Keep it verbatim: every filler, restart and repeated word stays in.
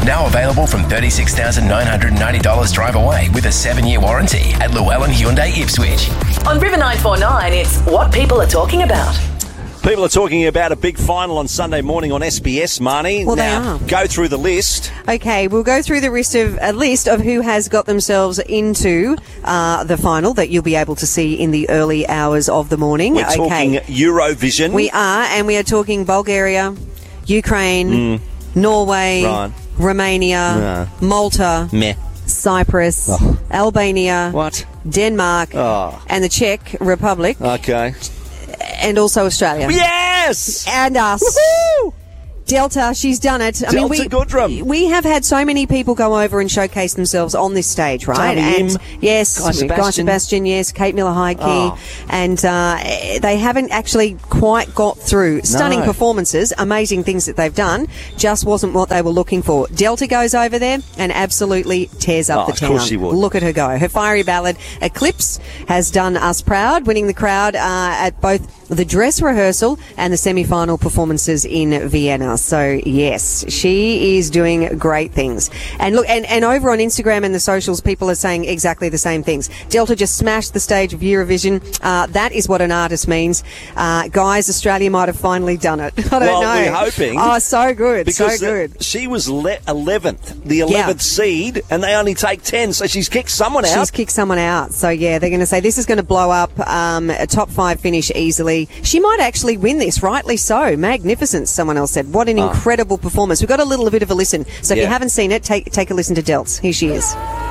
Now available from thirty-six thousand nine hundred ninety dollars drive away with a seven-year warranty at Llewellyn Hyundai Ipswich. On River nine forty-nine, it's what people are talking about. People are talking about a big final on Sunday morning on S B S, Marnie. Well, now, they are. Go through the list. Okay, we'll go through the list of a list of who has got themselves into uh, the final that you'll be able to see in the early hours of the morning. We're okay. talking Eurovision. We are, and we are talking Bulgaria, Ukraine, Mm. Norway, Right. Romania, Malta, Meh. Cyprus, Oh. Albania, What? Denmark, Oh. and the Czech Republic, Okay. and also Australia. Yes! And us. Woohoo! Delta, she's done it. I mean, Delta we, Goodrum. we have had so many people go over and showcase themselves on this stage, right? Darby and Im, yes, Guy Sebastian. Guy Sebastian, yes, Kate Miller-Heidke, Oh. and uh, they haven't actually quite got through. Stunning No. performances, amazing things that they've done, just wasn't what they were looking for. Delta goes over there and absolutely tears up Oh, the of town. course she would. Look at her go. Her fiery ballad, Eclipse, has done us proud, winning the crowd uh, at both the dress rehearsal and the semi-final performances in Vienna. So, yes, she is doing great things. And look, and, and over on Instagram and the socials, people are saying exactly the same things. Delta just smashed the stage of Eurovision. Uh, that is what an artist means. Uh, guys, Australia might have finally done it. I don't well, know. we're hoping. Oh, so good. Because so good. uh, she was le- eleventh, the eleventh seed, and they only take ten, so she's kicked someone out. She's kicked someone out. So, yeah, they're going to say this is going to blow up, um, a top five finish easily. She might actually win this, rightly so. Magnificent, someone else said. What an Oh. incredible performance. We've got a little bit of a listen. So if Yeah. you haven't seen it, take take a listen to Delts. Here she is.